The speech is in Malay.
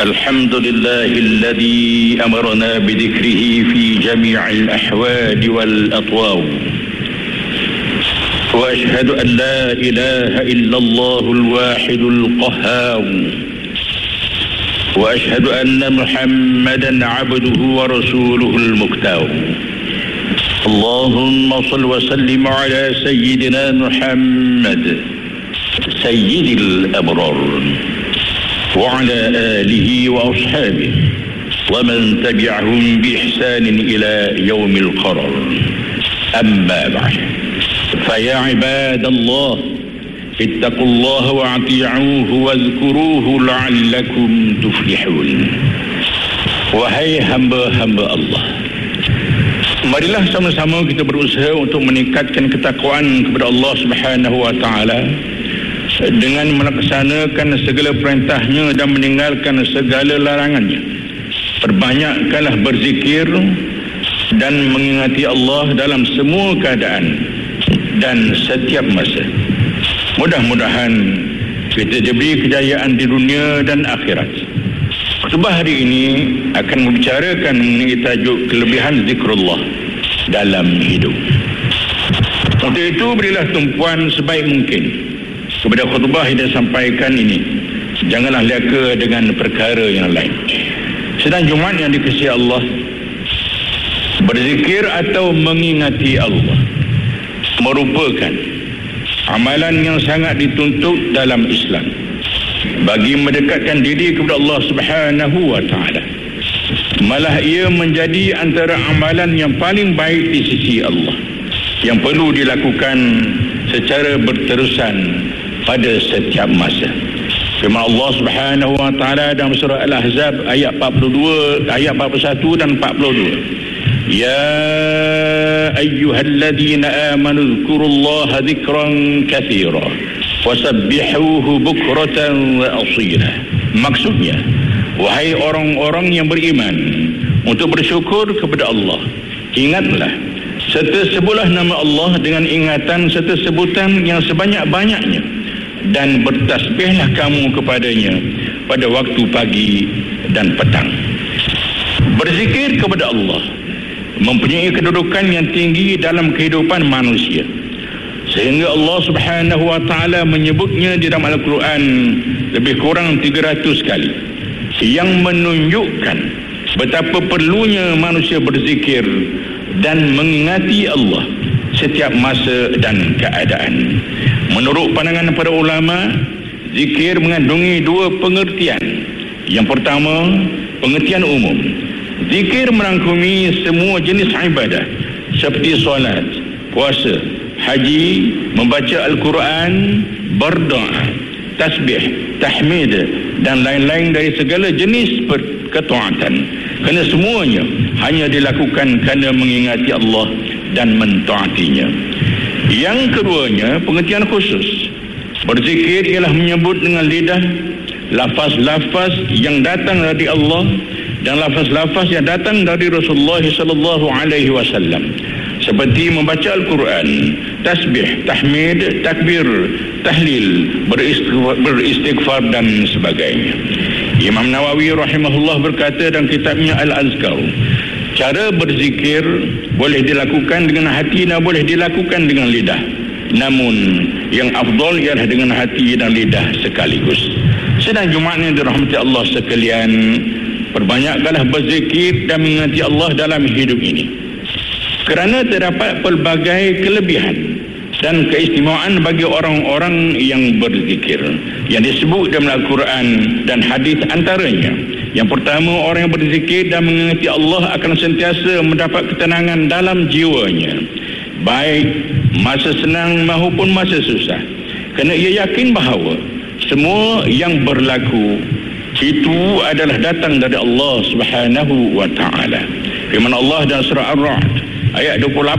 الحمد لله الذي أمرنا بذكره في جميع الأحوال والأطوار، وأشهد أن لا إله إلا الله الواحد القهار، وأشهد أن محمدا عبده ورسوله المختار. اللهم صل وسلم على سيدنا محمد سيد الأبرار وعلى آله وأصحابه ومن تبعهم بإحسان إلى يوم القرار. أما بعد، فيا عباد الله اتقوا الله وأطيعوه واذكروه لعلكم تفلحون. Wahai hamba-hamba Allah, marilah sama-sama kita berusaha untuk meningkatkan ketakwaan kepada Allah Subhanahu wa taala dengan melaksanakan segala perintahnya dan meninggalkan segala larangannya. Perbanyakkanlah berzikir dan mengingati Allah dalam semua keadaan dan setiap masa. Mudah-mudahan kita diberi kejayaan di dunia dan akhirat. Khutbah hari ini akan membicarakan mengenai tajuk kelebihan zikrullah dalam hidup. Untuk itu berilah tumpuan sebaik mungkin kepada khutbah yang disampaikan ini. Janganlah leka dengan perkara yang lain. Sedang Jumaat yang dikasihi Allah, berzikir atau mengingati Allah merupakan amalan yang sangat dituntut dalam Islam bagi mendekatkan diri kepada Allah Subhanahu wa taala. Malah ia menjadi antara amalan yang paling baik di sisi Allah yang perlu dilakukan secara berterusan pada setiap masa. Firman Allah Subhanahu wa taala dalam surah Al-Ahzab ayat 42, ayat 41 dan 42. Ya ayyuhalladzina amanu dzkurullaha dzikran katsira wasabbihuhu bukratan wa asila. Maksudnya, wahai orang-orang yang beriman, untuk bersyukur kepada Allah, ingatlah serta sebutlah nama Allah dengan ingatan serta sebutan yang sebanyak-banyaknya, dan bertasbihlah kamu kepadanya pada waktu pagi dan petang. Berzikir kepada Allah mempunyai kedudukan yang tinggi dalam kehidupan manusia, sehingga Allah Subhanahu wa taala menyebutnya di dalam Al-Quran lebih kurang 300 kali, yang menunjukkan betapa perlunya manusia berzikir dan mengingati Allah setiap masa dan keadaan. Menurut pandangan para ulama, zikir mengandungi dua pengertian. Yang pertama, pengertian umum. Zikir merangkumi semua jenis ibadah seperti solat, puasa, haji, membaca Al-Quran, berdoa, tasbih, tahmid dan lain-lain dari segala jenis ketaatan. Kerana semuanya hanya dilakukan kerana mengingati Allah dan mentaatinya. Yang keduanya, pengertian khusus. Berzikir ialah menyebut dengan lidah lafaz-lafaz yang datang dari Allah dan lafaz-lafaz yang datang dari Rasulullah sallallahu alaihi wasallam, seperti membaca Al-Quran, tasbih, tahmid, takbir, tahlil, beristighfar dan sebagainya. Imam Nawawi rahimahullah berkata dalam kitabnya Al-Azkar, cara berzikir boleh dilakukan dengan hati dan boleh dilakukan dengan lidah. Namun yang afdal ialah dengan hati dan lidah sekaligus. Sedang Jumaat yang dirahmati Allah sekalian, perbanyakkanlah berzikir dan mengingati Allah dalam hidup ini, kerana terdapat pelbagai kelebihan dan keistimewaan bagi orang-orang yang berzikir yang disebut dalam Al-Quran dan hadis. Antaranya, yang pertama, orang yang berzikir dan mengingati Allah akan sentiasa mendapat ketenangan dalam jiwanya, baik masa senang maupun masa susah, kerana ia yakin bahawa semua yang berlaku itu adalah datang dari Allah Subhanahu wa taala. Firman Allah dalam surah Ar-Ra'd ayat 28